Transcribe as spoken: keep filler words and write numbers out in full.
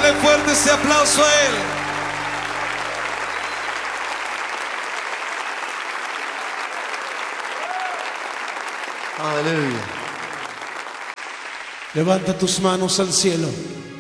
Dale fuerte ese aplauso a Él. Aleluya. Levanta tus manos al cielo.